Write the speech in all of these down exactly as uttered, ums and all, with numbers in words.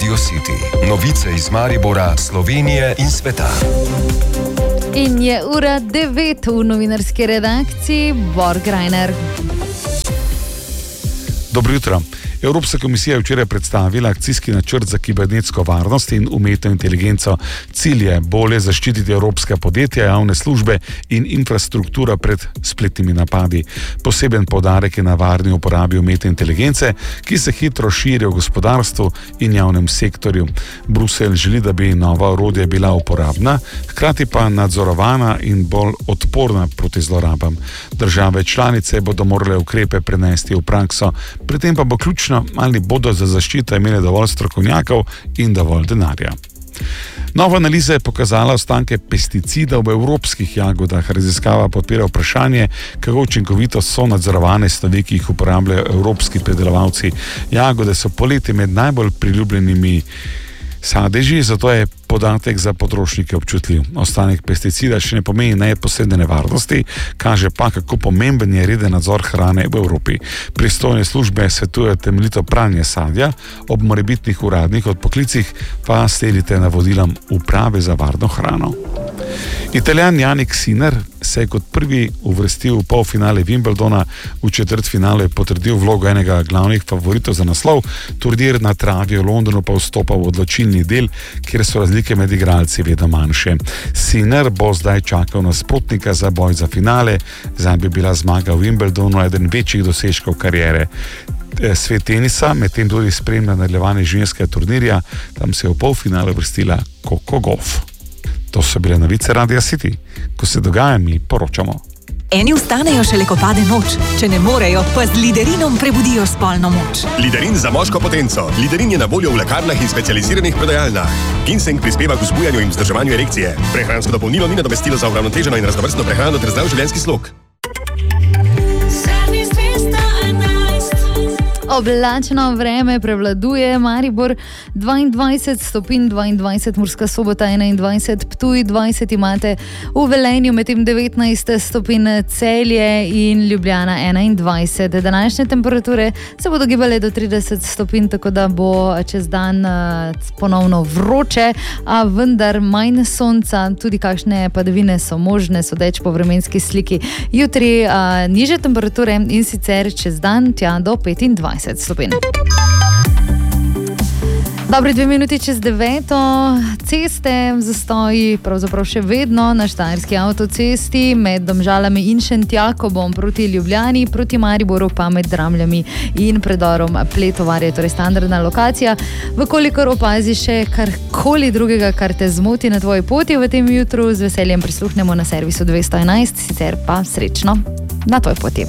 Radio City. Novice iz Maribora, Slovenije in sveta. In je ura devet v novinarski redakciji, Bor Grajner. Dobro jutro. Evropska komisija je včeraj predstavila akcijski načrt za kibernetsko varnost in umetno inteligenco. Cilj je bolje zaščititi evropska podjetja, javne službe in infrastruktura pred spletnimi napadi. Poseben poudarek je na varni uporabi umetne inteligence, ki se hitro širi v gospodarstvu in javnem sektorju. Bruselj želi, da bi nova orodja bila uporabna, hkrati pa nadzorovana in bolj odporna proti zlorabam. Države članice bodo morale ukrepe prenesti v prakso, pri tem pa bo ključno, ali bodo za zaščito imeli dovolj strokovnjakov in dovolj denarja. Nova analiza je pokazala ostanke pesticidov v evropskih jagodah. Raziskava podpira vprašanje, kako učinkovito so nadzorovane snovi, ki jih uporabljajo evropski predelovalci. Jagode so poleti med najbolj priljubljenimi sadeži, zato je podatek za potrošnike občutljiv. Ostanek pesticida še ne pomeni neposredne nevarnosti, kaže pa, kako pomemben je reden nadzor hrane v Evropi. Pristojne službe svetujejo temeljito pranje sadja, ob morebitnih uradnih odpoklicih pa sledite navodilom Uprave za varno hrano. Italijan Jannik Sinner se je kot prvi uvrstil v polfinale Wimbledona, v četrtfinalu je potrdil vlogo enega glavnih favoritov za naslov, turnir na travi v Londonu pa vstopa v odločilni del, kjer so razlike med igralci vedno manjše. Sinner bo zdaj čakal nasprotnika za boj za finale, zdaj bi bila zmaga v Wimbledonu eden večjih dosežkov kariere. Svet tenisa medtem tudi spremlja nadaljevanje ženskega turnirja, tam se je v polfinale vrstila Coco Gauff. To so bile novice Radia City. Ko se dogaja, mi poročamo. Eni vstanejo šele, ko pade noč. Če ne morejo, pa z Liderinom prebudijo spolno moč. Liderin za moško potenco. Liderin je na voljo v lekarnah in specializiranih prodajalnah. Ginseng prispeva k vzbujanju in vzdrževanju erekcije. Prehransko dopolnilo ni nadomestilo za uravnoteženo in raznovrstno prehrano ter zdrav življenjski slog. Oblačno vreme prevladuje, Maribor dvaindvajset stopinj, dvaindvajset, Murska Sobota enaindvajset, Ptuj dvajset imate, v Velenju medtem devetnajst stopinj, Celje in Ljubljana enaindvajset. Današnje temperature se bodo gibale do trideset stopinj, tako da bo čez dan ponovno vroče, a vendar manj sonca, tudi kakšne padavine so možne, sodeč po vremenski sliki. Jutri a, niže temperature in sicer čez dan tja do petindvajset stopinj. Dobri dve minuti čez deveto, ceste zastoji pravzaprav še vedno na Štajerski avtocesti med Domžalami in Šentjakobom proti Ljubljani, proti Mariboru pa med Dramljami in predorom Pletovarje, torej standardna lokacija. Vkolikor opazi še karkoli drugega, kar te zmoti na tvoji poti v tem jutru, z veseljem prisluhnemo na servisu dvesto enajst, sicer pa srečno na tvoji poti.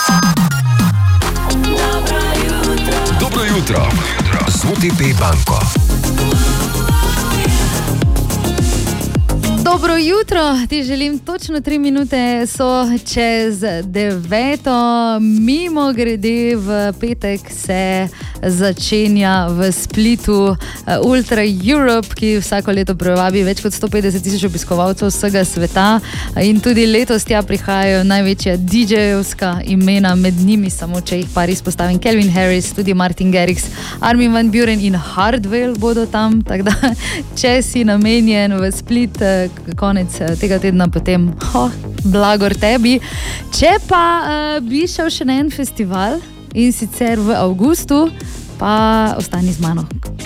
Dobro jutro z O T P banko. Dobro jutro, ti želim točno tri minute so čez deveto. Mimo grede v petek se začenja v Splitu Ultra Europe, ki vsako leto privabi več kot sto petdeset tisoč obiskovalcev vsega sveta in tudi letos tja prihajajo največja D J-evska imena, med njimi samo, če jih par izpostavim, Calvin Harris, tudi Martin Garrix, Armin van Buuren in Hardwell bodo tam, tako da če si namenjen v Split konec tega tedna, potem oh, blagor tebi. Če pa uh, bi šel še na en festival in sicer v avgustu, pa ostani z mano.